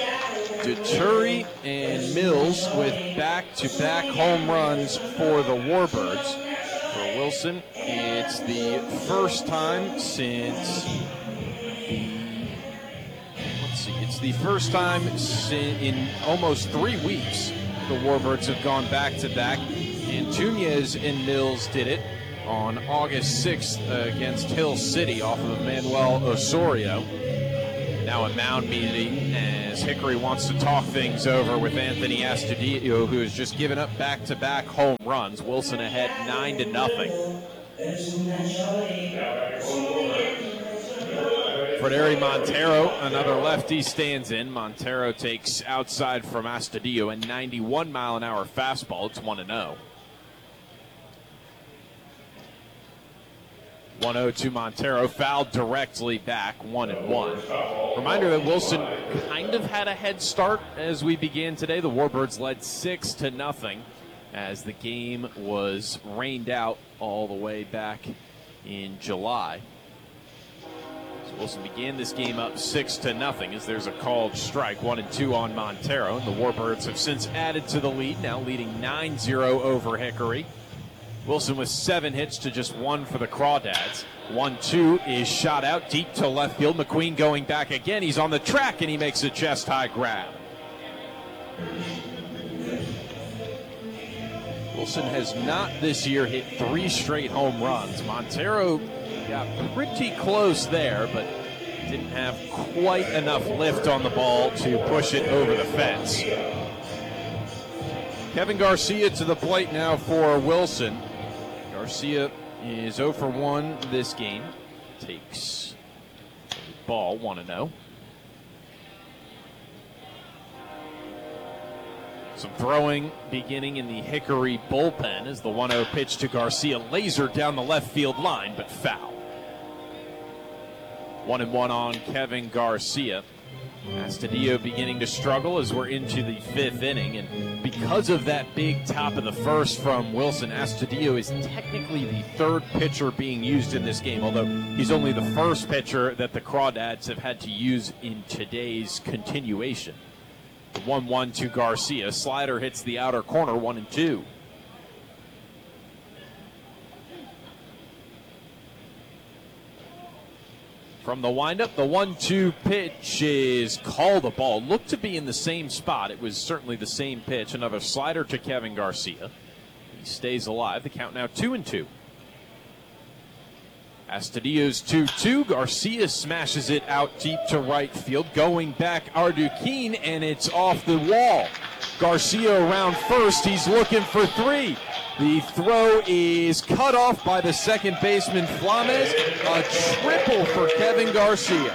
Deturi and Mills with back-to-back home runs for the Warbirds. For Wilson, it's the first time since in almost 3 weeks the Warbirds have gone back-to-back. Antunez and Mills did it on August 6th against Hill City off of Manuel Osorio. Now a mound meeting as Hickory wants to talk things over with Anthony Astudillo, who has just given up back-to-back home runs. Wilson ahead 9-0. Frederi Montero, another lefty, stands in. Montero takes outside from Astudillo, a 91-mile-an-hour fastball. It's 1-0. 1-0 to Montero, fouled directly back, 1-1. Reminder that Wilson kind of had a head start as we began today. The Warbirds led 6-0 as the game was rained out all the way back in July. So Wilson began this game up 6-0 as there's a called strike, 1-2 on Montero. And the Warbirds have since added to the lead, now leading 9-0 over Hickory. Wilson with 7 hits to just 1 for the Crawdads. 1-2 is shot out deep to left field. McQueen going back again. He's on the track and he makes a chest-high grab. Wilson has not this year hit 3 straight home runs. Montero got pretty close there, but didn't have quite enough lift on the ball to push it over the fence. Kevin Garcia to the plate now for Wilson. Garcia is 0 for 1 this game. Takes the ball, 1-0. Some throwing beginning in the Hickory bullpen as the 1-0 pitch to Garcia lasered down the left field line, but foul. 1-1 on Kevin Garcia. Astudillo beginning to struggle as we're into the 5th inning, and because of that big top of the first from Wilson, Astudillo is technically the 3rd pitcher being used in this game, although he's only the 1st pitcher that the Crawdads have had to use in today's continuation. 1-1 to Garcia. Slider hits the outer corner, 1-2. From the windup, the 1-2 pitch is called a ball. Looked to be in the same spot. It was certainly the same pitch. Another slider to Kevin Garcia. He stays alive. The count now 2-2. Astudillo's 2-2. Garcia smashes it out deep to right field. Going back, Arduquin, and it's off the wall. Garcia around first. He's looking for 3. The throw is cut off by the second baseman, Flames. A triple for Kevin Garcia.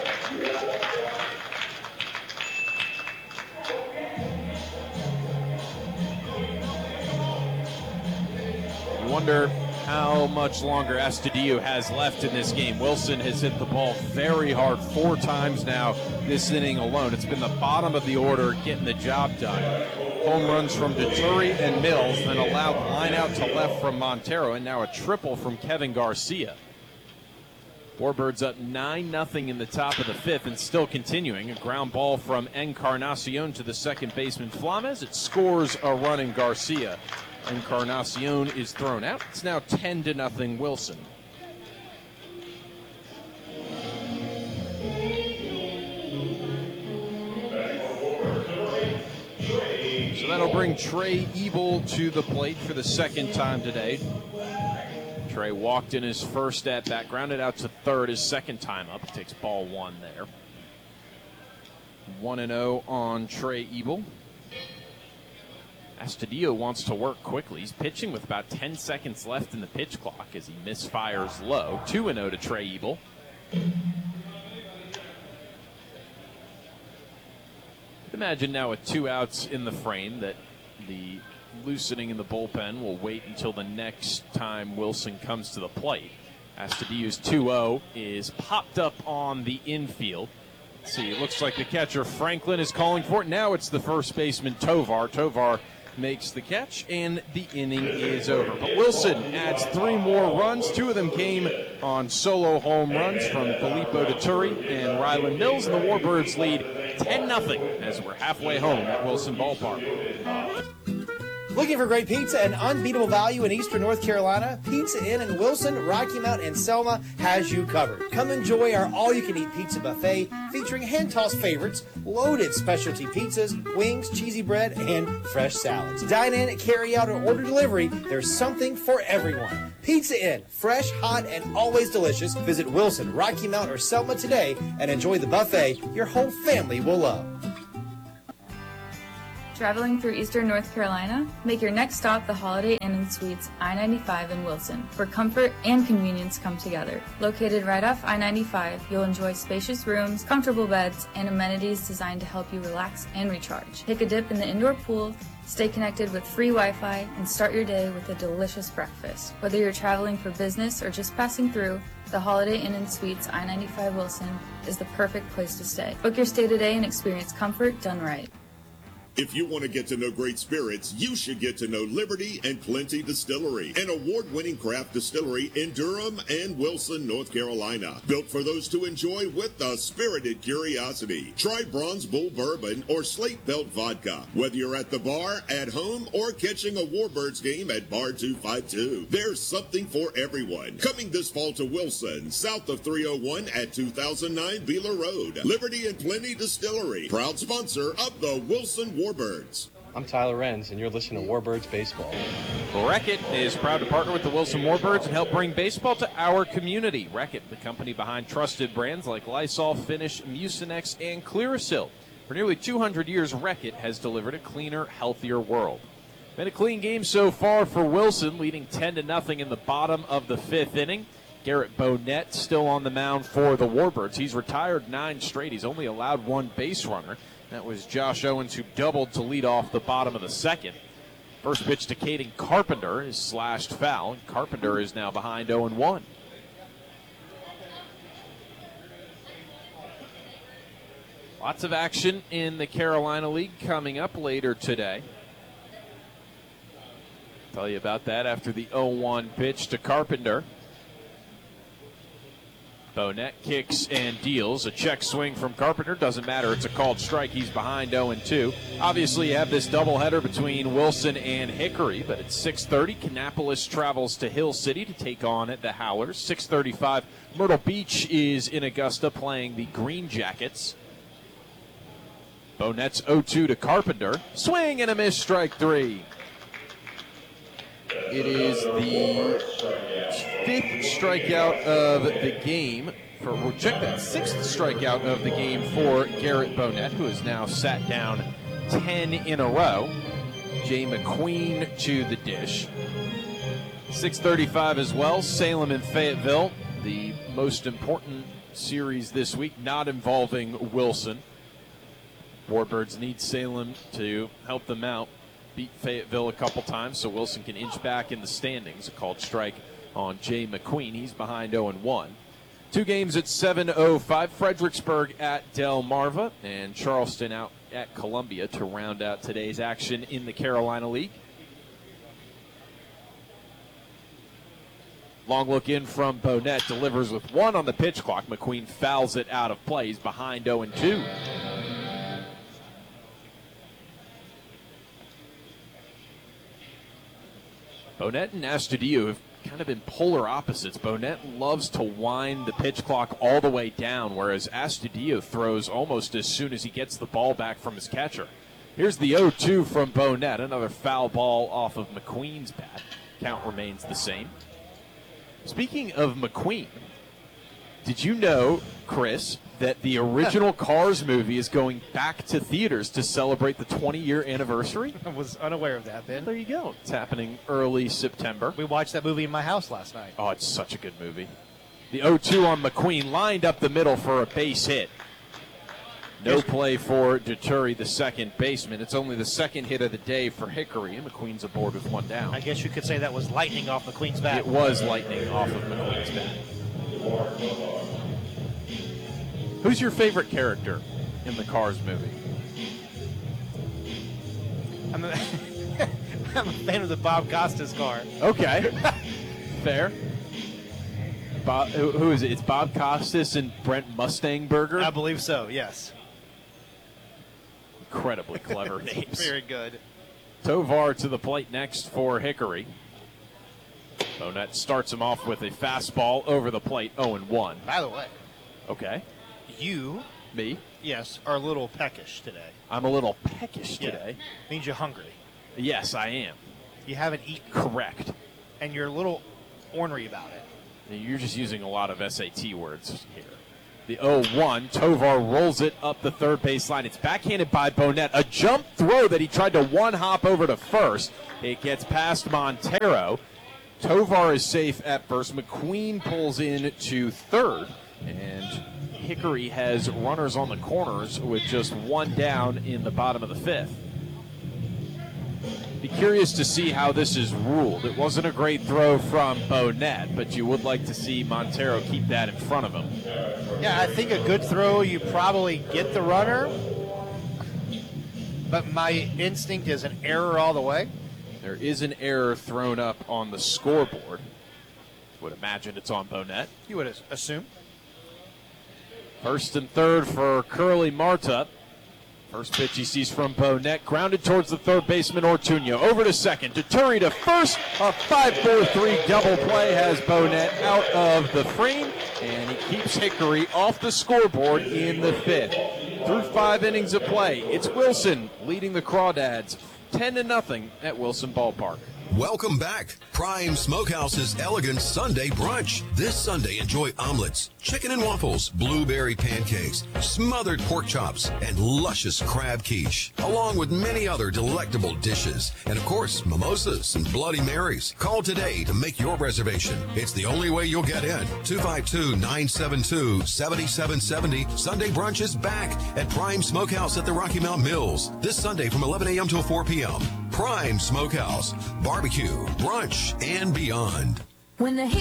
You wonder how much longer Astudillo has left in this game. Wilson has hit the ball very hard 4 times now this inning alone. It's been the bottom of the order getting the job done. Home runs from Deturi and Mills, then a loud line out to left from Montero, and now a triple from Kevin Garcia. Warbirds up 9-0 in the top of the 5th and still continuing. A ground ball from Encarnacion to the second baseman, Flames. It scores a run in Garcia. Encarnacion is thrown out. It's now 10-0 Wilson. So that'll bring Trey Ebel to the plate for the 2nd time today. Trey walked in his first at bat, grounded out to 3rd his 2nd time up. Takes ball 1 there. 1-0 on Trey Ebel. Astudillo wants to work quickly. He's pitching with about 10 seconds left in the pitch clock as he misfires low. 2-0 to Trey Ebel. Imagine now with 2 outs in the frame that the loosening in the bullpen will wait until the next time Wilson comes to the plate. Astudillo's 2-0 is popped up on the infield. Let's see, it looks like the catcher Franklin is calling for it. Now it's the first baseman Tovar. Tovar makes the catch, and the inning is over. But Wilson adds 3 more runs. 2 of them came on solo home runs from Filippo Dituri and Ryland Mills, and the Warbirds lead 10-0 as we're halfway home at Wilson Ballpark. Looking for great pizza and unbeatable value in Eastern North Carolina? Pizza Inn in Wilson, Rocky Mount, and Selma has you covered. Come enjoy our all-you-can-eat pizza buffet featuring hand-tossed favorites, loaded specialty pizzas, wings, cheesy bread, and fresh salads. Dine in, carry out, or order delivery. There's something for everyone. Pizza Inn, fresh, hot, and always delicious. Visit Wilson, Rocky Mount, or Selma today and enjoy the buffet your whole family will love. Traveling through Eastern North Carolina? Make your next stop the Holiday Inn & Suites I-95 in Wilson, where comfort and convenience come together. Located right off I-95, you'll enjoy spacious rooms, comfortable beds, and amenities designed to help you relax and recharge. Take a dip in the indoor pool, stay connected with free Wi-Fi, and start your day with a delicious breakfast. Whether you're traveling for business or just passing through, the Holiday Inn & Suites I-95 Wilson is the perfect place to stay. Book your stay today and experience comfort done right. If you want to get to know great spirits, you should get to know Liberty and Plenty Distillery, an award-winning craft distillery in Durham and Wilson, North Carolina. Built for those to enjoy with a spirited curiosity. Try Bronze Bull Bourbon or Slate Belt Vodka. Whether you're at the bar, at home, or catching a Warbirds game at Bar 252, there's something for everyone. Coming this fall to Wilson, south of 301 at 2009 Beeler Road. Liberty and Plenty Distillery, proud sponsor of the Wilson Warbirds. I'm Tyler Renz, and you're listening to Warbirds Baseball. Reckitt is proud to partner with the Wilson Warbirds and help bring baseball to our community. Reckitt, the company behind trusted brands like Lysol, Finish, Mucinex, and Clearasil. For nearly 200 years, Reckitt has delivered a cleaner, healthier world. Been a clean game so far for Wilson, leading 10-0 in the bottom of the 5th inning. Garrett Bonett still on the mound for the Warbirds. He's retired 9 straight. He's only allowed 1 base runner. That was Josh Owens, who doubled to lead off the bottom of the 2nd. First pitch to Caden Carpenter is slashed foul. Carpenter is now behind 0-1. Lots of action in the Carolina League coming up later today. Tell you about that after the 0-1 pitch to Carpenter. Bonett kicks and deals. A check swing from Carpenter. Doesn't matter. It's a called strike. He's behind 0-2. Obviously, you have this doubleheader between Wilson and Hickory, but at 6:30, Kannapolis travels to Hill City to take on the Howlers. 6:35, Myrtle Beach is in Augusta playing the Green Jackets. Bonett's 0-2 to Carpenter. Swing and a miss, strike 3. It is the 5th strikeout of the game. Check that, 6th strikeout of the game for Garrett Bonett, who has now sat down 10 in a row. Jay McQueen to the dish. 6:35 as well, Salem and Fayetteville, the most important series this week, not involving Wilson. Warbirds need Salem to help them out. Beat Fayetteville a couple times so Wilson can inch back in the standings. A called strike on Jay McQueen. He's behind 0-1. 2 games at 7:05. Fredericksburg at Delmarva and Charleston out at Columbia to round out today's action in the Carolina League. Long look in from Bonett. Delivers with 1 on the pitch clock. McQueen fouls it out of play. He's behind 0-2. Bonett and Astudillo have kind of been polar opposites. Bonett loves to wind the pitch clock all the way down, whereas Astudillo throws almost as soon as he gets the ball back from his catcher. Here's the 0-2 from Bonett. Another foul ball off of McQueen's bat. Count remains the same. Speaking of McQueen, did you know, Chris, that the original Cars movie is going back to theaters to celebrate the 20-year anniversary? I was unaware of that, Ben. There you go. It's happening early September. We watched that movie in my house last night. Oh, it's such a good movie. The 0-2 on McQueen, lined up the middle for a base hit. No play for Dituri, the second baseman. It's only the second hit of the day for Hickory, and McQueen's aboard with 1 down. I guess you could say that was lightning off McQueen's bat. It was lightning off of McQueen's bat. Who's your favorite character in the Cars movie? I'm a fan of the Bob Costas car. Okay. Fair. Bob, who is it? It's Bob Costas and Brent Mustangberger. I believe so, yes. Incredibly clever names. Very good. Tovar to the plate next for Hickory. Bonett starts him off with a fastball over the plate, 0-1. By the way, Okay. you, Me? yes, are a little peckish today. I'm a little peckish today. Means you're hungry. Yes, I am. You haven't eaten, Correct. and you're a little ornery about it. You're just using a lot of SAT words here. The 0-1, Tovar rolls it up the third base line. It's backhanded by Bonett. A jump throw that he tried to one-hop over to first. It gets past Montero. Tovar is safe at first. McQueen pulls in to third. And Hickory has runners on the corners with just one down in the bottom of the fifth. Be curious to see how this is ruled. It wasn't a great throw from Bonett, but you would like to see Montero keep that in front of him. Yeah, I think a good throw, you probably get the runner. But my instinct is an error all the way. There is an error thrown up on the scoreboard. Would imagine it's on Bonett. You would assume. First and third for Curly Marta. First pitch he sees from Bonett, grounded towards the third baseman Ortuño. Over to second, Deturi to first. A 5-4-3 double play has Bonett out of the frame, and he keeps Hickory off the scoreboard in the fifth. Through 5 innings of play, it's Wilson leading the Crawdads 10-0 at Wilson Ballpark. Welcome back. Prime Smokehouse's elegant Sunday brunch. This Sunday, enjoy omelets, chicken and waffles, blueberry pancakes, smothered pork chops, and luscious crab quiche, along with many other delectable dishes. And of course, mimosas and Bloody Marys. Call today to make your reservation. It's the only way you'll get in. 252-972-7770. Sunday brunch is back at Prime Smokehouse at the Rocky Mount Mills. This Sunday from 11 a.m. till 4 p.m. Prime Smokehouse, barbecue, brunch, and beyond. When the heat